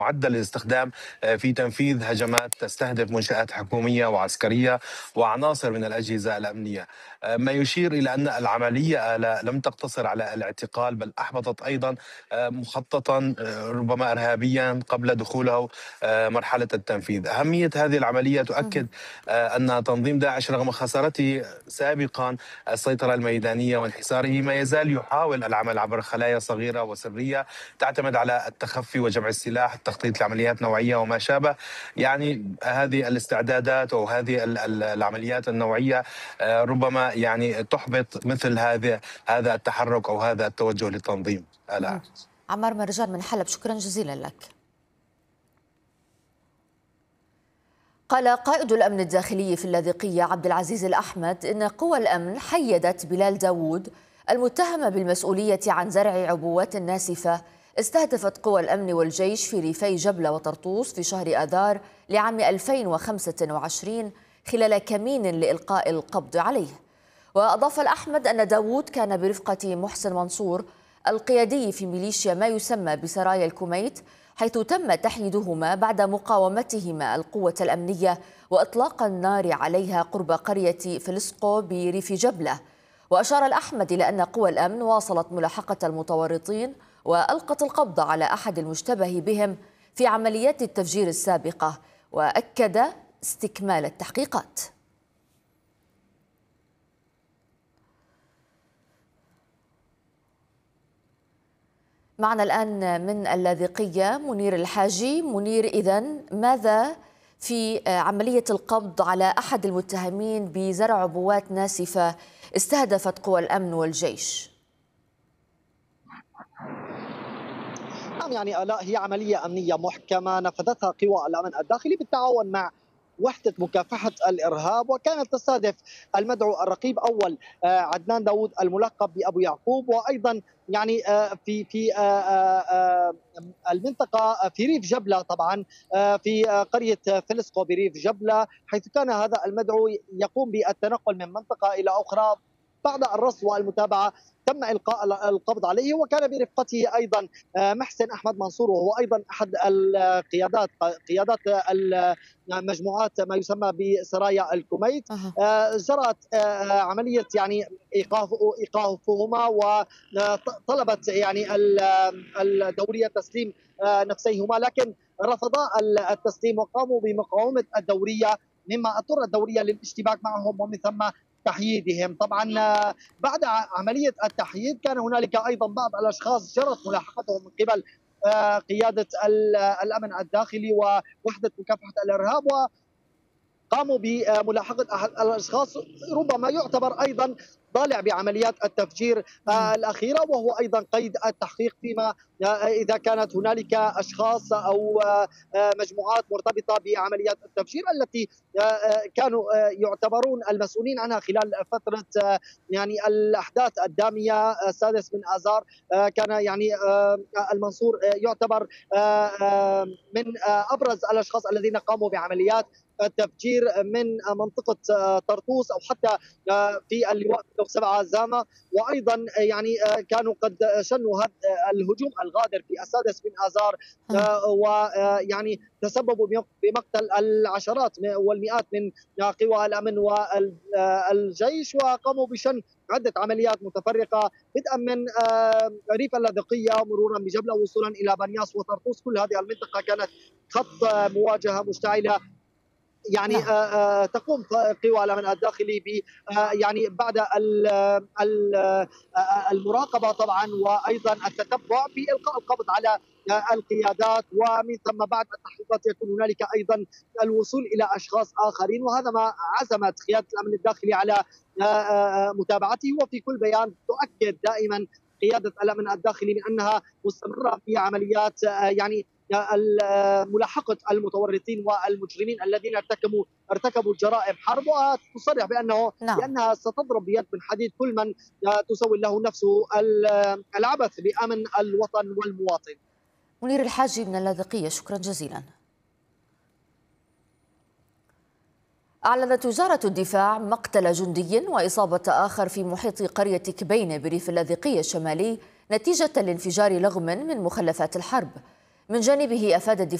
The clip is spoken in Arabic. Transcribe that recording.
معدل الاستخدام في تنفيذ هجمات تستهدف منشآت حكومية وعسكرية وعناصر من الأجهزة الأمنية. ما يشير إلى أن العملية لم تقتصر على الاعتقال، بل أحبطت أيضا مخططا ربما إرهابيا قبل دخوله مرحلة التنفيذ. أهمية هذه العملية مهم. تؤكد أن تنظيم داعش رغم خسارته سابقا السيطرة الميدانية وانحساره ما يزال يحاول العمل عبر خلايا صغيرة وسرية تعتمد على التخفي وجمع السلاح، التخطيط لعمليات نوعية وما شابه. يعني هذه الاستعدادات أو هذه العمليات النوعية ربما يعني تحبط مثل هذا التحرك أو هذا التوجه للتنظيم. لا. مهم. عمار مرجان من حلب، شكرا جزيلا لك. قال قائد الأمن الداخلي في اللاذقية عبد العزيز الأحمد إن قوى الأمن حيدت بلال داوود المتهم بالمسؤولية عن زرع عبوات ناسفة استهدفت قوى الأمن والجيش في ريفي جبلة وطرطوس في شهر آذار لعام 2025 خلال كمين لإلقاء القبض عليه. وأضاف الأحمد أن داوود كان برفقة محسن منصور القيادي في ميليشيا ما يسمى بسرايا الكوميت، حيث تم تحييدهما بعد مقاومتهما القوة الأمنية وإطلاق النار عليها قرب قرية فلسقو بريف جبلة. وأشار الأحمد إلى أن قوى الأمن واصلت ملاحقة المتورطين وألقت القبض على أحد المشتبه بهم في عمليات التفجير السابقة، وأكد استكمال التحقيقات. معنا الآن من اللاذقية منير الحاجي. منير، إذن ماذا في عملية القبض على أحد المتهمين بزرع عبوات ناسفة استهدفت قوى الأمن والجيش؟ نعم، يعني آلاء، هي عملية أمنية محكمة نفذتها قوى الأمن الداخلي بالتعاون مع وحدة مكافحة الإرهاب، وكانت تستهدف المدعو الرقيب أول عدنان داوود الملقب بأبو يعقوب، وأيضا يعني في المنطقة في ريف جبلة، طبعا في قرية فلسقو بريف جبلة، حيث كان هذا المدعو يقوم بالتنقل من منطقة إلى أخرى. بعد الرصد والمتابعة تم إلقاء القبض عليه، وكان برفقته أيضا محسن أحمد منصور، وهو أيضا أحد قيادات مجموعات ما يسمى بسرايا الكوميت. أه. جرت عملية يعني إيقافهما، وطلبت يعني الدورية تسليم نفسيهما، لكن رفضا التسليم وقاموا بمقاومة الدورية، مما اضطر الدورية للاشتباك معهم ومن ثم تحييدهم. طبعا بعد عملية التحييد كان هنالك أيضا بعض الأشخاص جرت ملاحقتهم من قبل قيادة الأمن الداخلي ووحدة مكافحة الإرهاب، قاموا بملاحقة أحد الأشخاص ربما يعتبر أيضا ضالع بعمليات التفجير الأخيرة، وهو أيضا قيد التحقيق فيما إذا كانت هنالك أشخاص أو مجموعات مرتبطة بعمليات التفجير التي كانوا يعتبرون المسؤولين عنها خلال فترة يعني الأحداث الدامية السادس من آذار. كان يعني المنصور يعتبر من أبرز الأشخاص الذين قاموا بعمليات التفجير من منطقة طرطوس أو حتى في اللواء 7 زامة، وأيضا يعني كانوا قد شنوا هذا الهجوم الغادر في السادس من آذار، ويعني تسببوا بمقتل العشرات والمئات من قوى الأمن والجيش، وقاموا بشن عدة عمليات متفرقة بدءا من ريف اللاذقية مرورا بجبلة وصولا إلى بنياس وطرطوس. كل هذه المنطقة كانت خط مواجهة مشتعلة، يعني نعم. تقوم قوى الامن الداخلي ب يعني بعد المراقبه طبعا، وايضا التتبع في القاء القبض على القيادات، ومن ثم بعد التحقيقات يكون هنالك ايضا الوصول الى اشخاص اخرين، وهذا ما عزمت قياده الامن الداخلي على متابعته. وفي كل بيان تؤكد دائما قياده الامن الداخلي من انها مستمره في عمليات يعني ملاحقه المتورطين والمجرمين الذين ارتكبوا جرائم حرب، وتصرح نعم. بانها ستضرب بيد من حديد كل من تسوي له نفسه العبث بامن الوطن والمواطن. منير الحاجي من اللاذقية، شكرا جزيلا. أعلنت وزارة الدفاع مقتل جندي وإصابة آخر في محيط قرية كبينة بريف اللاذقية الشمالي نتيجة لانفجار لغم من مخلفات الحرب. من جانبه أفاد الدفاع